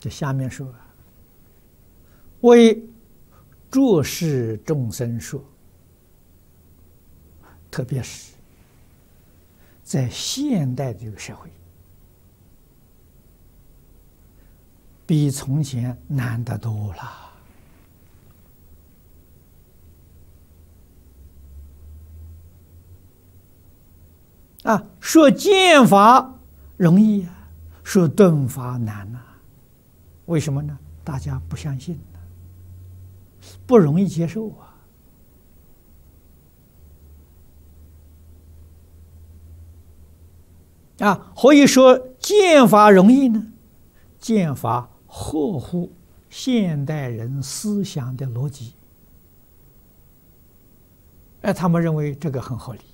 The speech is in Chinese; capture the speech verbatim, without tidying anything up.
这下面说，为诸世众生说，特别是在现代这个社会，比从前难得多了。啊，说见法容易啊，说顿法难呐、啊。为什么呢？大家不相信呢，不容易接受啊。啊，何以说见法容易呢？见法合乎现代人思想的逻辑，哎，他们认为这个很合理。